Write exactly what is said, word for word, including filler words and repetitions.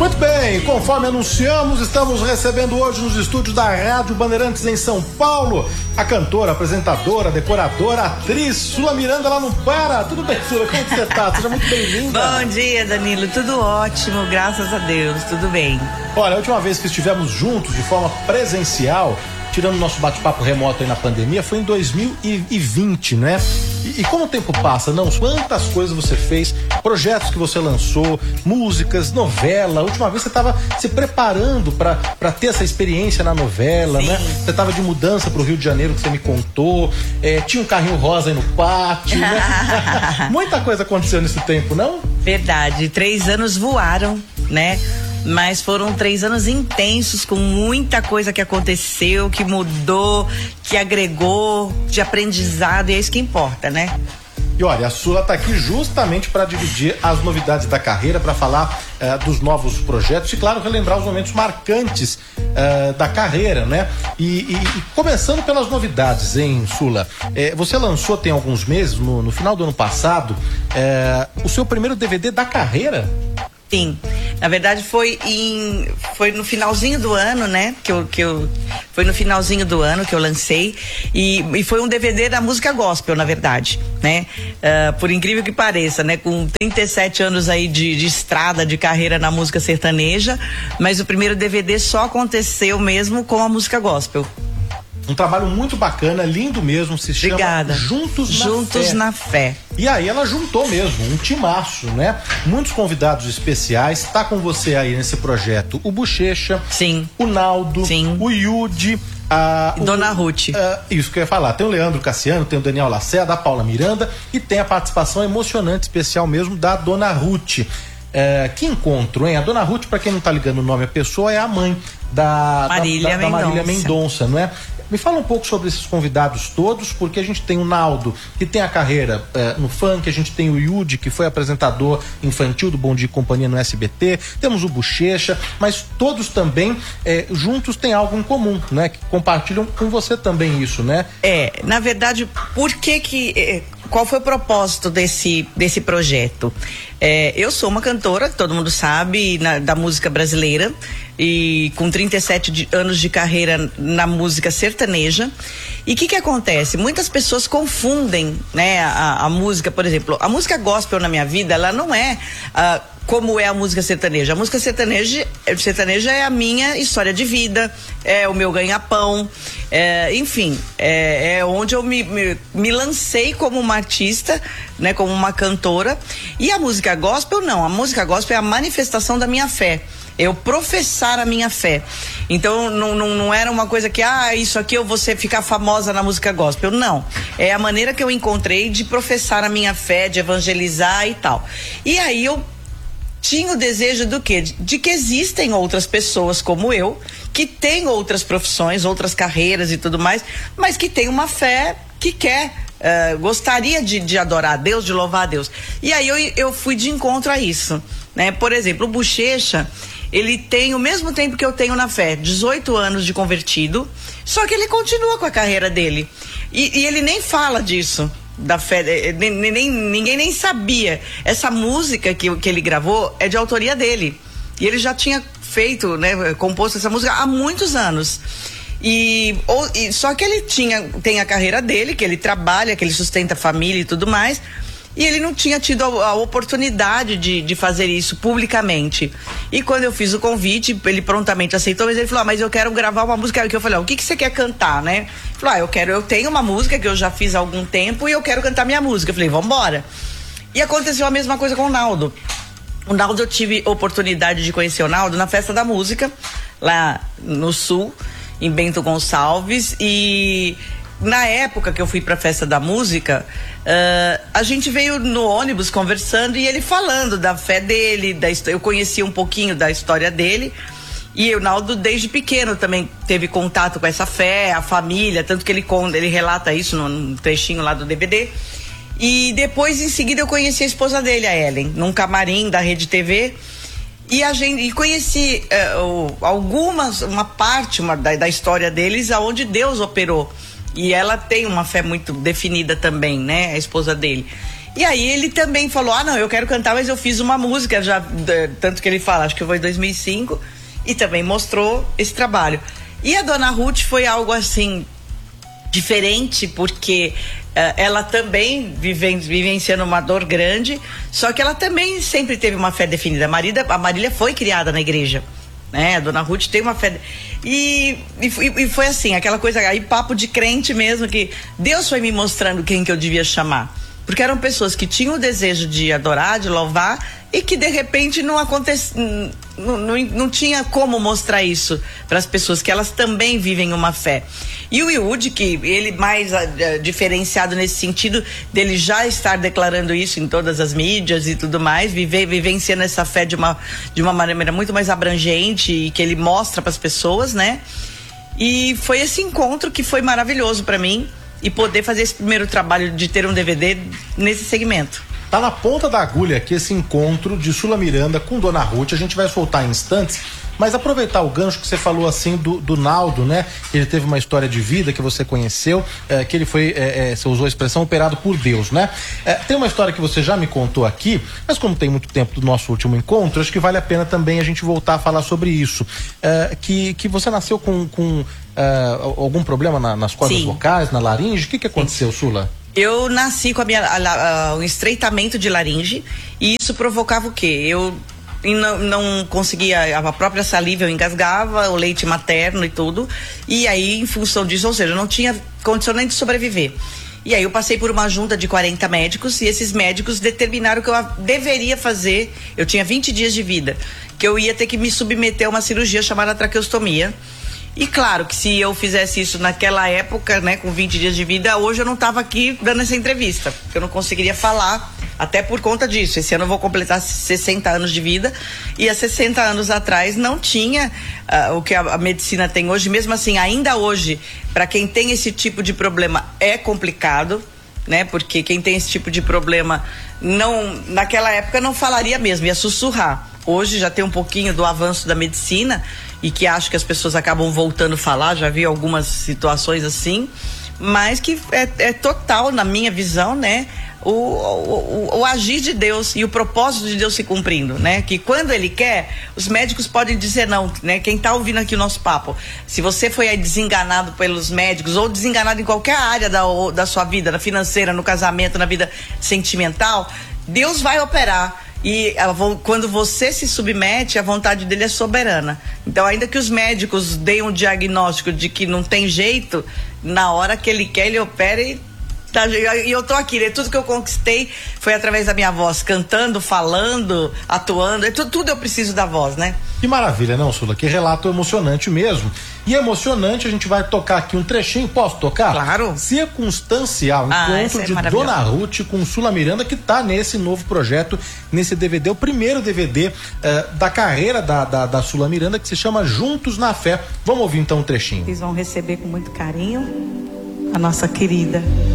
Muito bem, conforme anunciamos, estamos recebendo hoje nos estúdios da Rádio Bandeirantes em São Paulo a cantora, apresentadora, decoradora, atriz Sula Miranda. Ela não para. Tudo bem, Sula? Como que você tá? Seja muito bem-vinda. Bom dia, Danilo. Tudo ótimo, graças a Deus. Tudo bem. Olha, a última vez que estivemos juntos de forma presencial, tirando nosso bate-papo remoto aí na pandemia, foi em dois mil e vinte, né? E, e como o tempo passa, não? Quantas coisas você fez, projetos que você lançou, músicas, novela. A última vez você estava se preparando para ter essa experiência na novela, Sim. né? Você estava de mudança pro Rio de Janeiro, que você me contou. É, tinha um carrinho rosa aí no pátio, né? Muita coisa aconteceu nesse tempo, não? Verdade. Três anos voaram, né? Mas foram três anos intensos, com muita coisa que aconteceu, que mudou, que agregou de aprendizado, e é isso que importa, né? E olha, a Sula tá aqui justamente para dividir as novidades da carreira, para falar eh, dos novos projetos e, claro, relembrar os momentos marcantes eh, da carreira, né? E, e, e começando pelas novidades, hein, Sula? Eh, você lançou tem alguns meses, no, no final do ano passado, eh, o seu primeiro D V D da carreira? Sim, na verdade foi em, foi no finalzinho do ano, né, que eu, que eu, foi no finalzinho do ano que eu lancei, e, e foi um D V D da música gospel, na verdade, né, uh, por incrível que pareça, né, com trinta e sete anos aí de, de estrada, de carreira na música sertaneja, mas o primeiro D V D só aconteceu mesmo com a música gospel. Um trabalho muito bacana, lindo mesmo, se chama Obrigada. Juntos na Juntos Fé. na Fé. E aí ela juntou mesmo, um timaço, né? Muitos convidados especiais. Tá com você aí nesse projeto o Bochecha, Sim. o Naldo, Sim. o Yudi, a e Dona o, Ruth. Uh, isso que eu ia falar. Tem o Leandro Cassiano, tem o Daniel Lacerda, a Paula Miranda e tem a participação emocionante, especial mesmo, da Dona Ruth. É, que encontro, hein? A Dona Ruth, pra quem não tá ligando o nome à pessoa, é a mãe da Marília, da, da, da Marília Mendonça, não é? Me fala um pouco sobre esses convidados todos, porque a gente tem o Naldo, que tem a carreira é, no funk, a gente tem o Yudi, que foi apresentador infantil do Bom Dia e Companhia no S B T, temos o Bochecha, mas todos também é, juntos têm algo em comum, né? Que compartilham com você também isso, né? É, na verdade, por que que... É, qual foi o propósito desse, desse projeto? É, eu sou uma cantora, todo mundo sabe, na, da música brasileira, e com trinta e sete de, anos de carreira na música sertaneja. E o que que acontece? Muitas pessoas confundem, né, a, a música, por exemplo, a música gospel na minha vida, ela não é uh, como é a música sertaneja. A música sertaneja, sertaneja é a minha história de vida, é o meu ganha-pão, é, enfim, é, é onde eu me, me, me lancei como uma artista, né, como uma cantora. E a música gospel não, a música gospel é a manifestação da minha fé. Eu professar a minha fé. Então não, não, não era uma coisa que, ah, isso aqui eu vou ser, ficar famosa na música gospel. Não. É a maneira que eu encontrei de professar a minha fé, de evangelizar e tal. E aí eu tinha o desejo do quê? De, de que existem outras pessoas como eu, que têm outras profissões, outras carreiras e tudo mais, mas que têm uma fé que quer, uh, gostaria de, de adorar a Deus, de louvar a Deus. E aí eu, eu fui de encontro a isso, né? Por exemplo, o Bochecha, ele tem o mesmo tempo que eu tenho na fé, dezoito anos de convertido, só que ele continua com a carreira dele. E, e ele nem fala disso, da fé, nem, nem, ninguém nem sabia. Essa música que, que ele gravou é de autoria dele. E ele já tinha feito, né, composto essa música há muitos anos. E, ou, e só que ele tinha, tem a carreira dele, que ele trabalha, que ele sustenta a família e tudo mais. E ele não tinha tido a, a oportunidade de, de fazer isso publicamente. E quando eu fiz o convite, ele prontamente aceitou, mas ele falou, ah, mas eu quero gravar uma música. Que eu falei, ah, o que que você quer cantar, né? Ele falou, ah, eu quero, eu tenho uma música que eu já fiz há algum tempo e eu quero cantar minha música. Eu falei, vambora. E aconteceu a mesma coisa com o Naldo. O Naldo, eu tive oportunidade de conhecer o Naldo na Festa da Música, lá no Sul, em Bento Gonçalves, e na época que eu fui pra Festa da Música, uh, a gente veio no ônibus conversando e ele falando da fé dele, da, eu conhecia um pouquinho da história dele, e o Naldo desde pequeno também teve contato com essa fé, a família, tanto que ele, ele relata isso num trechinho lá do D V D. E depois, em seguida, eu conheci a esposa dele, a Ellen, num camarim da Rede T V. E, a gente, e conheci uh, algumas, uma parte uma, da, da história deles, aonde Deus operou. E ela tem uma fé muito definida também, né? A esposa dele. E aí ele também falou, ah não, eu quero cantar, mas eu fiz uma música já, tanto que ele fala, acho que foi em dois mil e cinco, e também mostrou esse trabalho. E a Dona Ruth foi algo assim diferente, porque uh, ela também vive, vivenciando uma dor grande, só que ela também sempre teve uma fé definida. A Marília, a Marília foi criada na igreja, né? A Dona Ruth tem uma fé e, e, e foi assim, aquela coisa aí, papo de crente mesmo, que Deus foi me mostrando quem que eu devia chamar, porque eram pessoas que tinham o desejo de adorar, de louvar, e que de repente não acontece, não, não, não tinha como mostrar isso para as pessoas, que elas também vivem uma fé. E o Ehud, que ele mais uh, diferenciado nesse sentido, dele já estar declarando isso em todas as mídias e tudo mais, viver, vivenciando essa fé de uma, de uma maneira muito mais abrangente e que ele mostra para as pessoas, né? E foi esse encontro que foi maravilhoso para mim, e poder fazer esse primeiro trabalho de ter um D V D nesse segmento. Tá na ponta da agulha aqui esse encontro de Sula Miranda com Dona Ruth. A gente vai soltar em instantes, mas aproveitar o gancho que você falou assim do, do Naldo, né? Ele teve uma história de vida que você conheceu, é, que ele foi, é, é, você usou a expressão, operado por Deus, né? É, tem uma história que você já me contou aqui, mas como tem muito tempo do nosso último encontro, acho que vale a pena também a gente voltar a falar sobre isso. É, que, que você nasceu com, com é, algum problema na, nas cordas Sim. vocais, na laringe? O que que aconteceu, Sim. Sula? Eu nasci com a minha, a, a, um estreitamento de laringe, e isso provocava o quê? Eu não, não conseguia, a própria saliva eu engasgava, o leite materno e tudo, e aí em função disso, ou seja, eu não tinha condição nem de sobreviver. E aí eu passei por uma junta de quarenta médicos, e esses médicos determinaram que eu deveria fazer, eu tinha vinte dias de vida, que eu ia ter que me submeter a uma cirurgia chamada traqueostomia. E claro que se eu fizesse isso naquela época, né, com vinte dias de vida, hoje eu não estava aqui dando essa entrevista, porque eu não conseguiria falar, até por conta disso. Esse ano eu vou completar sessenta anos de vida, e há sessenta anos atrás não tinha uh, o que a, a medicina tem hoje. Mesmo assim, ainda hoje, para quem tem esse tipo de problema, é complicado, né, porque quem tem esse tipo de problema, não, naquela época não falaria mesmo, ia sussurrar. Hoje já tem um pouquinho do avanço da medicina, e que acho que as pessoas acabam voltando a falar, já vi algumas situações assim, mas que é, é total, na minha visão, né, o, o, o, o agir de Deus e o propósito de Deus se cumprindo, né, que quando Ele quer, os médicos podem dizer não, né, quem tá ouvindo aqui o nosso papo, se você foi aí desenganado pelos médicos, ou desenganado em qualquer área da, da sua vida, na financeira, no casamento, na vida sentimental, Deus vai operar. E a, quando você se submete, a vontade dele é soberana. Então, ainda que os médicos deem um diagnóstico de que não tem jeito, na hora que ele quer, ele opera e, tá, e eu tô aqui, né? Tudo que eu conquistei foi através da minha voz, cantando, falando, atuando, é, tudo, tudo eu preciso da voz, né? Que maravilha, não, Sula? Que relato emocionante mesmo. E emocionante, a gente vai tocar aqui um trechinho, posso tocar? Claro. Circunstancial, ah, encontro é de Dona Ruth com Sula Miranda, que tá nesse novo projeto, nesse D V D, o primeiro D V D uh, da carreira da, da, da Sula Miranda, que se chama Juntos na Fé. Vamos ouvir então um trechinho. Vocês vão receber com muito carinho a nossa querida